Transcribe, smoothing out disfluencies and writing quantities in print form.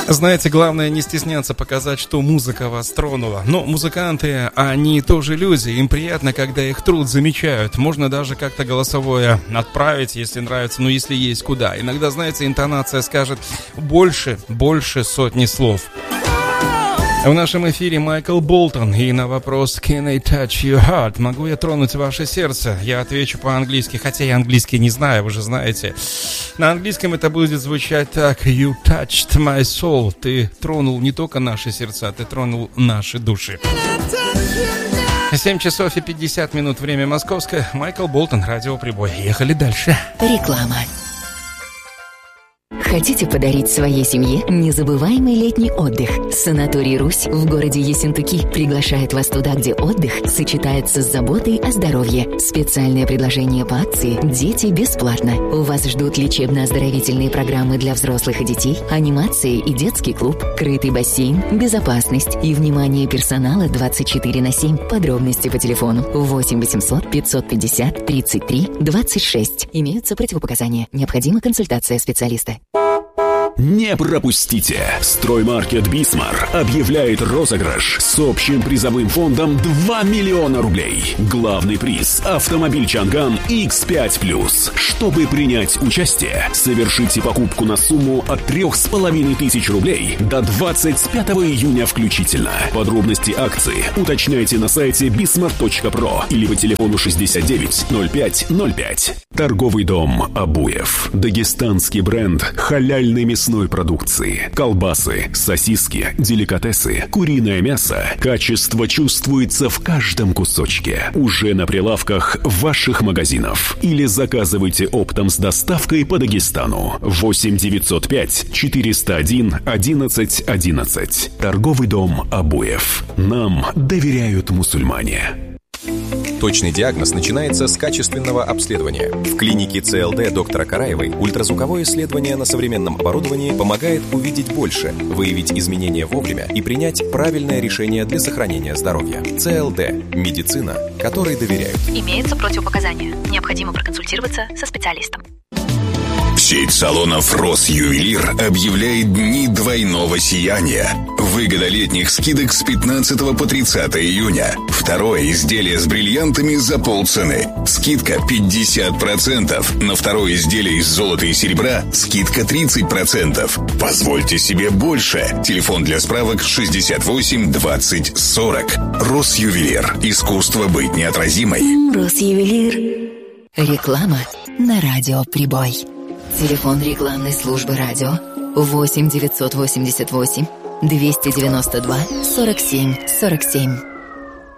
Знаете, главное не стесняться показать, что музыка вас тронула. Но музыканты, они тоже люди, им приятно, когда их труд замечают. Можно даже как-то голосовое отправить, если нравится, но если есть куда. Иногда, знаете, интонация скажет больше сотни слов. В нашем эфире Майкл Болтон, и на вопрос «Can I touch your heart?» «Могу я тронуть ваше сердце?» Я отвечу по-английски, хотя я английский не знаю, вы же знаете. На английском это будет звучать так: «You touched my soul». Ты тронул не только наши сердца, ты тронул наши души. 7 часов и 50 минут, время московское. Майкл Болтон, радио Прибой. Ехали дальше. Реклама. Хотите подарить своей семье незабываемый летний отдых? Санаторий «Русь» в городе Ессентуки приглашает вас туда, где отдых сочетается с заботой о здоровье. Специальное предложение по акции «Дети бесплатно». У вас ждут лечебно-оздоровительные программы для взрослых и детей, анимация и детский клуб, крытый бассейн, безопасность и внимание персонала 24/7. Подробности по телефону 8 800 550 33 26. Имеются противопоказания. Необходима консультация специалиста. Не пропустите! Строймаркет «Бисмар» объявляет розыгрыш с общим призовым фондом 2 миллиона рублей. Главный приз – автомобиль «Чанган» X5+. Чтобы принять участие, совершите покупку на сумму от 3500 рублей до 25 июня включительно. Подробности акции уточняйте на сайте bismart.pro или по телефону 69 05 05. Торговый дом «Абуев». Дагестанский бренд халяльной мясной продукции. Колбасы, сосиски, деликатесы, куриное мясо. Качество чувствуется в каждом кусочке. Уже на прилавках ваших магазинов. Или заказывайте оптом с доставкой по Дагестану. 8 905 401 11 11. Торговый дом «Абуев». Нам доверяют мусульмане. Точный диагноз начинается с качественного обследования. В клинике ЦЛД доктора Караевой ультразвуковое исследование на современном оборудовании помогает увидеть больше, выявить изменения вовремя и принять правильное решение для сохранения здоровья. ЦЛД – медицина, которой доверяют. Имеются противопоказания. Необходимо проконсультироваться со специалистом. Сеть салонов «Росювелир» объявляет дни двойного сияния. Выгода летних скидок с 15 по 30 июня. Второе изделие с бриллиантами за полцены. Скидка 50%. На второе изделие из золота и серебра скидка 30%. Позвольте себе больше. Телефон для справок 68 20 40. «Росювелир». Искусство быть неотразимой. «Росювелир». Реклама на радио «Прибой». Телефон рекламной службы радио 8 988 292 47 47.